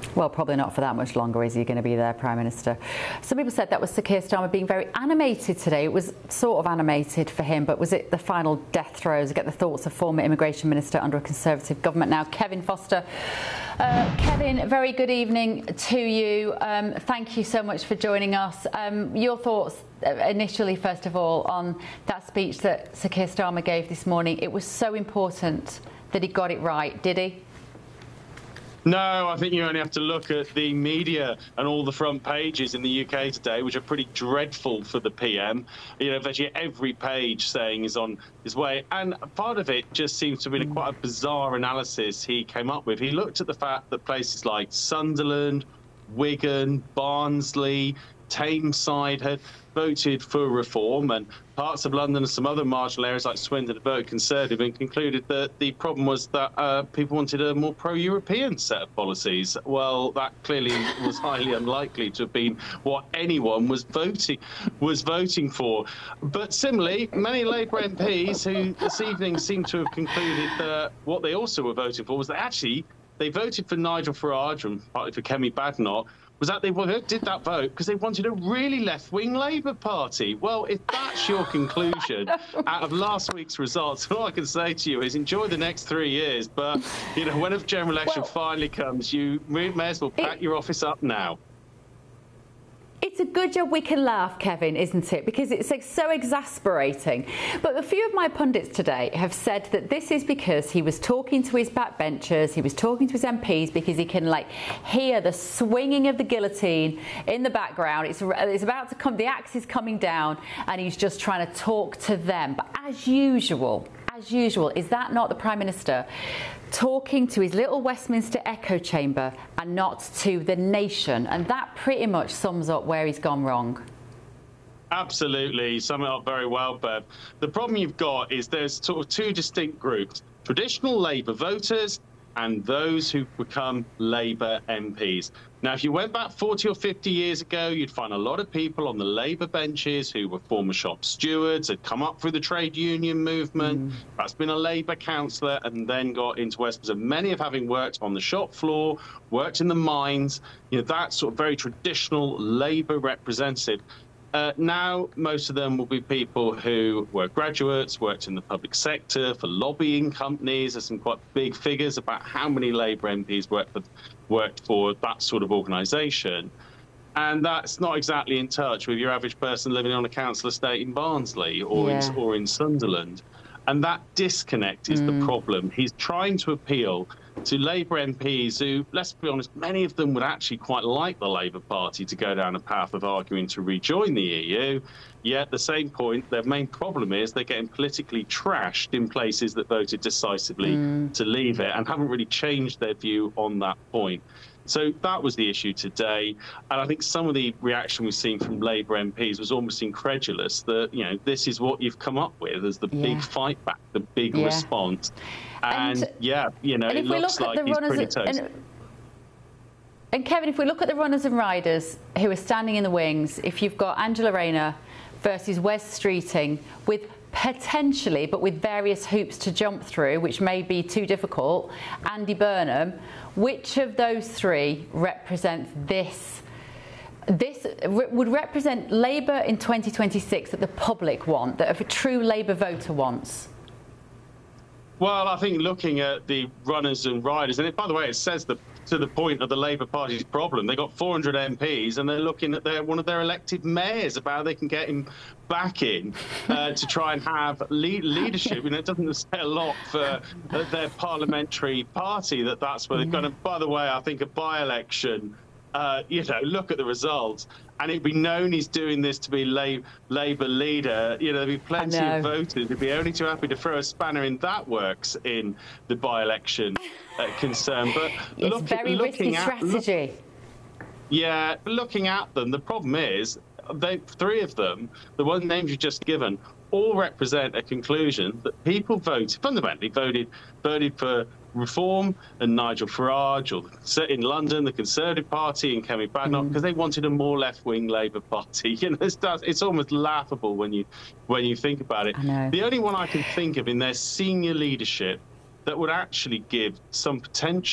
Well, probably not for that much longer is he going to be their Prime Minister. Some people said that was Sir Keir Starmer being very animated today. It was sort of animated for him, but was it the final death throes? Get the thoughts of former Immigration Minister under a Conservative government now, Kevin Foster. Kevin, very good evening to you. Thank you so much for joining us. Your thoughts initially, first of all, on that speech that Sir Keir Starmer gave this morning. It was so important that he got it right, did he? No, I think you only have to look at the media and all the front pages in the UK today, which are pretty dreadful for the PM. You know, virtually every page saying he's on his way. And part of it just seems to have been quite a bizarre analysis he came up with. He looked at the fact that places like Sunderland, Wigan, Barnsley, Tameside had voted for reform, and parts of London and some other marginal areas like Swindon had voted Conservative, and concluded that the problem was that people wanted a more pro-European set of policies. Well, that clearly was highly unlikely to have been what anyone was voting for. But similarly, many Labour MPs who this evening seem to have concluded that what they also were voting for was that actually they voted for Nigel Farage and partly for Kemi Badenoch, was that they did that vote because they wanted a really left-wing Labour Party. Well, if that's your conclusion out of last week's results, all I can say to you is enjoy the next 3 years. But, you know, when a general election finally comes, you may as well pack your office up now. It's a good job we can laugh, Kevin, isn't it? Because it's like so exasperating. But a few of my pundits today have said that this is because he was talking to his backbenchers, he was talking to his MPs because he can like hear the swinging of the guillotine in the background. It's about to come, the axe is coming down, and he's just trying to talk to them. But as usual, is that not the Prime Minister talking to his little Westminster echo chamber and not to the nation? And that pretty much sums up where he's gone wrong. Absolutely, you sum it up very well, Bev. The problem you've got is there's sort of two distinct groups: traditional Labour voters and those who become Labour MPs. Now, if you went back 40 or 50 years ago, you'd find a lot of people on the Labour benches who were former shop stewards, had come up through the trade union movement, perhaps been a Labour councillor, and then got into Westminster. Many of having worked on the shop floor, worked in the mines, you know, that sort of very traditional Labour representative. Now, most of them will be people who were graduates, worked in the public sector, for lobbying companies. There's some quite big figures about how many Labour MPs worked for that sort of organisation. And that's not exactly in touch with your average person living on a council estate in Barnsley or in Sunderland. And that disconnect is the problem. He's trying to appeal to Labour MPs who, let's be honest, many of them would actually quite like the Labour Party to go down a path of arguing to rejoin the EU. Yet at the same point, their main problem is they're getting politically trashed in places that voted decisively to leave it and haven't really changed their view on that point. So that was the issue today. And I think some of the reaction we've seen from Labour MPs was almost incredulous that, you know, this is what you've come up with as the big fight back, the big response. And you know, it looks like he's pretty toast. And Kevin, if we look at the runners and riders who are standing in the wings, if you've got Angela Rayner versus Wes Streeting with potentially, but with various hoops to jump through, which may be too difficult, Andy Burnham, which of those three represents this would represent Labour in 2026 that the public want, that a true Labour voter wants? Well, I think looking at the runners and riders, and by the way, it says to the point of the Labour Party's problem. They got 400 MPs, and they're looking at one of their elected mayors about how they can get him back in to try and have leadership. And it doesn't say a lot for their parliamentary party that's where they're going to. By the way, I think a by-election. You know, look at the results, and it'd be known he's doing this to be Labour leader. You know, there'd be plenty of voters who'd be only too happy to throw a spanner in that works in the by-election concern. But it's very risky strategy. Looking at them, the problem is three of them, the one names you've just given, all represent a conclusion that people fundamentally voted for reform and Nigel Farage, or in London, the Conservative Party and Kemi Badenoch, because they wanted a more left-wing Labour Party. You know, it's almost laughable when you think about it. The only one I can think of in their senior leadership that would actually give some potential